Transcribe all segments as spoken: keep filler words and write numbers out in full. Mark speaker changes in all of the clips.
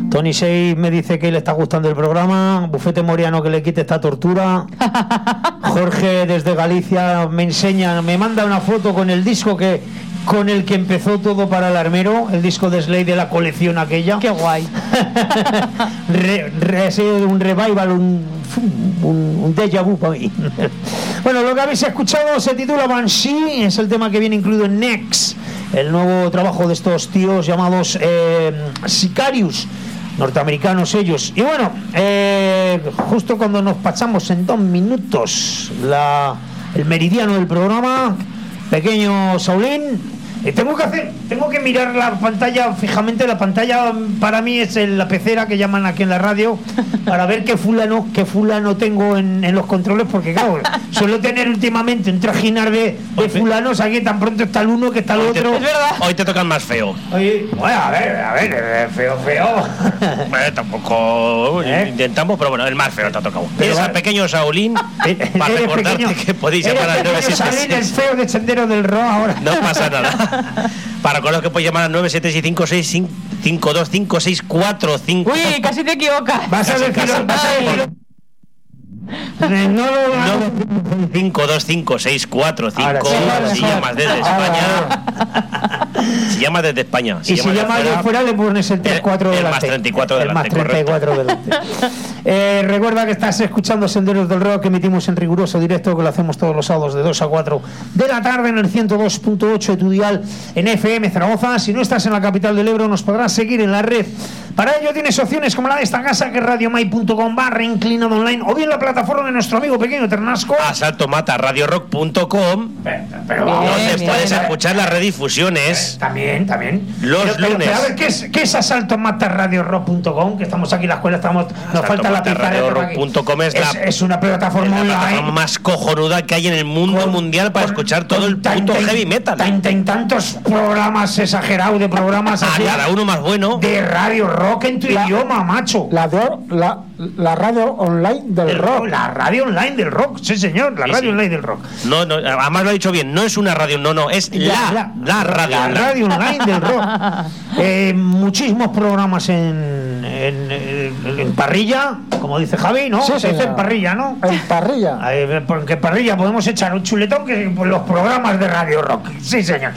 Speaker 1: Tony Sey me dice que le está gustando el programa. Bufete Moriano que le quite esta tortura. Jorge desde Galicia me enseña, me manda una foto con el disco que con el que empezó todo para el armero, el disco de Slade de la colección aquella.
Speaker 2: Qué guay.
Speaker 1: re, re, ha sido un revival, un, un, un déjà vu para mí. Bueno, lo que habéis escuchado se titula Banshee, es el tema que viene incluido en Next, el nuevo trabajo de estos tíos llamados eh, Sicarius, norteamericanos ellos. Y bueno, eh, justo cuando nos pasamos en dos minutos la, el meridiano del programa, pequeño Saulín, eh, tengo que hacer, tengo que mirar la pantalla fijamente. La pantalla para mí es el, la pecera que llaman aquí en la radio, para ver qué fulano, qué fulano tengo en, en los controles, porque claro, suelo tener últimamente un trajinar de, de fulanos aquí, tan pronto está el uno que está el otro.
Speaker 2: Es verdad.
Speaker 3: Hoy te toca el más feo.
Speaker 1: Oye, bueno, a ver, a ver, feo, feo.
Speaker 3: Bueno, tampoco
Speaker 1: ¿Eh?
Speaker 3: intentamos, pero bueno, el más feo te ha tocado.
Speaker 1: Pero
Speaker 3: Es
Speaker 1: va-
Speaker 3: al pequeño Saulín, para
Speaker 1: Eres
Speaker 3: recordarte
Speaker 1: pequeño-
Speaker 3: que podéis
Speaker 1: eres
Speaker 3: llamar al nueve
Speaker 1: pequeño
Speaker 3: siete
Speaker 1: Saulín, el
Speaker 3: seis.
Speaker 1: feo de Sendero del Ro ahora.
Speaker 3: No pasa nada. Para recordaros que podéis llamar al nueve siete seis cinco seis cinco dos cinco seis cuatro cinco.
Speaker 2: Uy, casi te equivocas.
Speaker 1: Vas a
Speaker 3: Casi,
Speaker 1: decir,
Speaker 3: casi.
Speaker 1: vas a decir. No lo
Speaker 3: No, cinco dos cinco seis cuatro
Speaker 1: Ahora
Speaker 3: cinco.
Speaker 1: sí, ahora
Speaker 3: Si
Speaker 1: sí.
Speaker 3: llamas desde
Speaker 1: Ahora.
Speaker 3: España. Si llamas desde España.
Speaker 1: Y si llamas de fuera le pones el treinta y cuatro
Speaker 3: el
Speaker 1: delante.
Speaker 3: más treinta y cuatro
Speaker 1: El más
Speaker 3: delante,
Speaker 1: treinta y cuatro delante. Eh, recuerda que estás escuchando Senderos del Rock, que emitimos en riguroso directo, que lo hacemos todos los sábados de dos a cuatro de la tarde en el ciento dos punto ocho de tu dial en F M Zaragoza. Si no estás en la capital del Ebro, nos podrás seguir en la red. Para ello tienes opciones como la de esta casa, que es radiomai punto com barra inclinado online, o bien la plataforma de nuestro amigo pequeño Ternasco.
Speaker 3: Asalto Mata Radio Rock punto com,
Speaker 1: Pero, pero
Speaker 2: Bien,
Speaker 1: vamos,
Speaker 3: donde
Speaker 2: bien,
Speaker 3: puedes
Speaker 2: bien.
Speaker 3: escuchar las redifusiones.
Speaker 1: También, también.
Speaker 3: Los
Speaker 1: pero, pero,
Speaker 3: lunes.
Speaker 1: pero a ver, ¿qué es, qué es asalto mata radio rock punto com? Que estamos aquí en la escuela, estamos, nos falta la pizarra.
Speaker 3: radio rock punto com es,
Speaker 1: Es,
Speaker 3: la,
Speaker 1: es una plataforma
Speaker 3: es la
Speaker 1: online.
Speaker 3: plataforma más cojonuda que hay en el mundo
Speaker 1: Con-
Speaker 3: mundial para
Speaker 1: con-
Speaker 3: escuchar todo
Speaker 1: con
Speaker 3: el
Speaker 1: tan-
Speaker 3: puto
Speaker 1: tan-
Speaker 3: heavy metal.
Speaker 1: tan- tan- tantos programas exagerados de programas
Speaker 3: A
Speaker 1: así,
Speaker 3: cada uno más bueno.
Speaker 1: de radio rock en tu
Speaker 4: La-
Speaker 1: idioma, macho.
Speaker 4: La, de, la, la radio online del
Speaker 1: El
Speaker 4: rock.
Speaker 1: La radio online del rock, sí señor, la
Speaker 3: Sí,
Speaker 1: radio
Speaker 3: sí.
Speaker 1: online del rock.
Speaker 3: No, no, además lo ha dicho bien, no es una radio, no, no, es la, la, radio.
Speaker 1: La
Speaker 3: online.
Speaker 1: radio online del rock. Eh, muchísimos programas en, en, en- en parrilla, como dice Javi, ¿no?
Speaker 4: Sí,
Speaker 1: Se dice
Speaker 4: señor.
Speaker 1: en parrilla, ¿no?
Speaker 4: En parrilla.
Speaker 1: Eh, porque en parrilla podemos echar un chuletón que por los programas de Radio Rock. Sí, señor.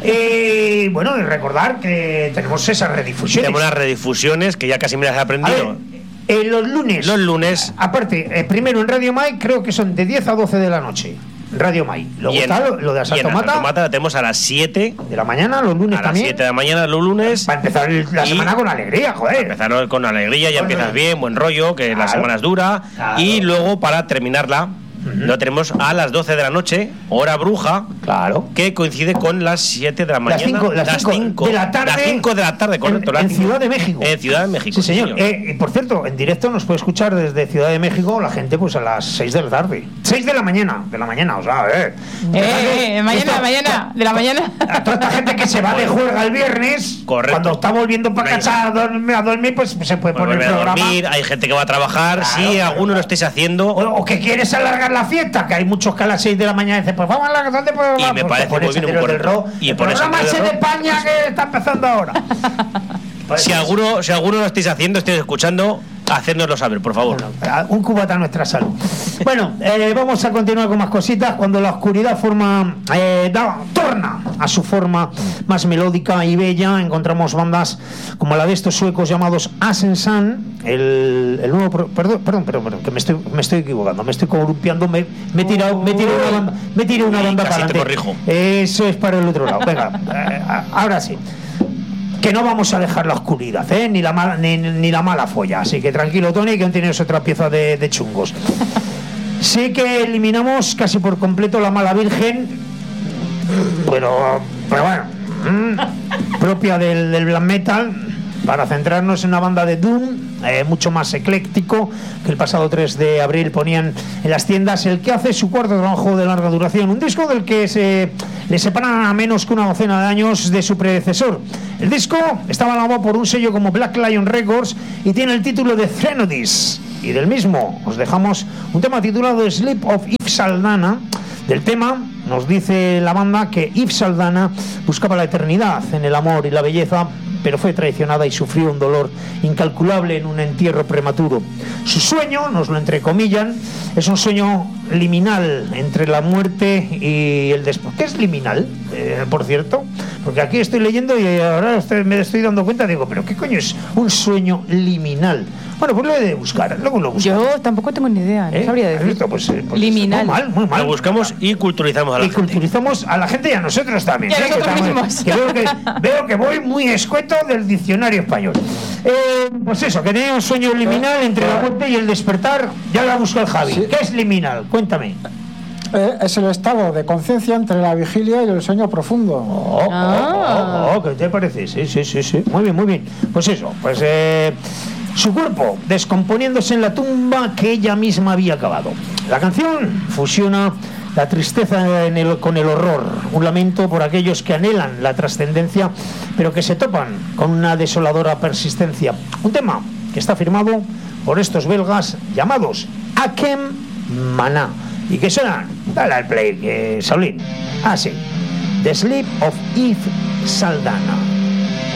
Speaker 1: Y bueno, y recordar que tenemos esas redifusiones.
Speaker 3: Tenemos las redifusiones que ya casi me las he
Speaker 1: A
Speaker 3: aprendido.
Speaker 1: ver, eh, los lunes.
Speaker 3: Los lunes.
Speaker 1: Aparte, eh, primero en Radio Mai creo que son de diez a doce de la noche. Radio Mai. Luego
Speaker 3: Y en-
Speaker 1: está lo, lo de
Speaker 3: y
Speaker 1: Asalto
Speaker 3: en
Speaker 1: Mata
Speaker 3: Asalto Mata la tenemos a las siete.
Speaker 1: de la mañana, los lunes
Speaker 3: A las
Speaker 1: también.
Speaker 3: siete de la mañana los lunes.
Speaker 1: Para empezar el- la
Speaker 3: Y-
Speaker 1: semana con alegría, joder.
Speaker 3: Empezar con alegría, ya
Speaker 1: Buen
Speaker 3: empiezas
Speaker 1: rollo.
Speaker 3: bien, buen rollo, que la
Speaker 1: Claro.
Speaker 3: semana es dura.
Speaker 1: Claro.
Speaker 3: Y luego para terminarla, lo tenemos a las doce de la noche, hora bruja,
Speaker 1: Claro.
Speaker 3: que coincide con las siete de la mañana.
Speaker 1: Las cinco- las cinco de la tarde.
Speaker 3: Las cinco de la tarde, correcto.
Speaker 1: En,
Speaker 3: las
Speaker 1: en
Speaker 3: cinco.
Speaker 1: Ciudad de México.
Speaker 3: En Ciudad de México.
Speaker 1: Sí, señor. Eh, y por cierto, en directo nos puede escuchar desde Ciudad de México la gente pues a las seis de la tarde. seis de la mañana. De la mañana, o sea, eh.
Speaker 2: Eh, eh, mañana,
Speaker 1: Esto-
Speaker 2: mañana, de la mañana.
Speaker 1: A toda esta gente que se va de juerga el viernes,
Speaker 3: Correcto.
Speaker 1: cuando está volviendo para
Speaker 3: Venga.
Speaker 1: casa a dormir, a dormir, pues se puede
Speaker 3: Pues
Speaker 1: poner el
Speaker 3: volver a
Speaker 1: programa.
Speaker 3: dormir, hay gente que va a trabajar.
Speaker 1: Claro,
Speaker 3: si
Speaker 1: claro,
Speaker 3: alguno lo estáis haciendo,
Speaker 1: O, o que quieres alargar la fiesta, que hay muchos que a las seis de la mañana dicen, pues vamos a la casa de programa.
Speaker 3: Y me
Speaker 1: Pues
Speaker 3: parece
Speaker 1: te pones
Speaker 3: muy bien y muy
Speaker 1: Senderos del
Speaker 3: correcto.
Speaker 1: Rock.
Speaker 3: Y
Speaker 1: el
Speaker 3: pones
Speaker 1: programa
Speaker 3: Senderos
Speaker 1: ese
Speaker 3: del
Speaker 1: de
Speaker 3: Rock.
Speaker 1: España que está empezando ahora. Pues,
Speaker 3: si alguno, si alguno lo estáis haciendo, estáis escuchando, hacérnoslo saber, por favor.
Speaker 1: Bueno, un cubata a nuestra salud. Bueno, eh, vamos a continuar con más cositas. Cuando la oscuridad forma eh, da, torna a su forma más melódica y bella, encontramos bandas como la de estos suecos llamados Asensan, el, el nuevo pro, perdón, perdón, perdón, perdón, que me estoy, me estoy equivocando, me estoy columpiando, me, me he tirado, me he tirado una banda, me he tirado una
Speaker 3: Uy,
Speaker 1: banda
Speaker 3: casi
Speaker 1: para
Speaker 3: te
Speaker 1: adelante.
Speaker 3: corrijo.
Speaker 1: Eso es para el otro lado. Venga, eh, ahora sí. Que no vamos a dejar la oscuridad, ¿eh? ni, la mala, ni, ni la mala folla. Así que tranquilo, Tony, que aún tienes otra pieza de, de chungos. Sí que eliminamos casi por completo la mala virgen, pero, pero bueno, mm, propia del, del black metal, para centrarnos en una banda de doom eh, mucho más ecléctico, que el pasado tres de abril ponían en las tiendas, el que hace su cuarto trabajo de larga duración, un disco del que se le separan a menos que una docena de años de su predecesor. El disco estaba elaborado por un sello como Black Lion Records y tiene el título de Threnodis, y del mismo os dejamos un tema titulado Sleep of Yves Saldana. Del tema nos dice la banda que Yves Saldana buscaba la eternidad en el amor y la belleza, pero fue traicionada y sufrió un dolor incalculable en un entierro prematuro. Su sueño, nos lo entrecomillan, es un sueño liminal entre la muerte y el después. ¿Qué es liminal, eh, por cierto? Porque aquí estoy leyendo y ahora estoy, me estoy dando cuenta, digo, pero ¿qué coño es un sueño liminal? Bueno, pues lo he de buscar, luego lo busco.
Speaker 2: Yo tampoco tengo ni idea, no
Speaker 1: ¿Eh?
Speaker 2: sabría decir.
Speaker 1: Esto, pues, eh, pues,
Speaker 2: Liminal.
Speaker 1: Muy mal, muy mal.
Speaker 3: Lo buscamos y culturizamos a la
Speaker 1: y
Speaker 3: gente.
Speaker 1: culturizamos a la gente y a nosotros también.
Speaker 2: Y a
Speaker 1: ¿eh?
Speaker 2: nosotros
Speaker 1: que estamos-
Speaker 2: mismos.
Speaker 1: que veo, que, veo que voy muy escueto del diccionario español. Eh, pues eso, que tenía un sueño liminal entre la muerte y el despertar. Ya la busco el Javi.
Speaker 4: Sí.
Speaker 1: ¿Qué es liminal? Cuéntame.
Speaker 4: Eh, es el estado de conciencia entre la vigilia y el sueño profundo.
Speaker 1: Oh,
Speaker 2: Ah.
Speaker 1: oh, oh, oh, ¿qué te parece? Sí, sí, sí, sí. Muy bien, muy bien. Pues eso, pues eh, su cuerpo descomponiéndose en la tumba que ella misma había acabado. La canción fusiona la tristeza en el, con el horror, un lamento por aquellos que anhelan la trascendencia, pero que se topan con una desoladora persistencia. Un tema que está firmado por estos belgas llamados Akem Maná y que suenan, dale al play, que Saulín. Ah, sí. The Sleep of Eve Saldana.